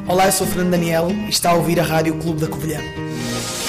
Olá, eu sou o Fernando Daniel e está a ouvir a Rádio Clube da Covilhã.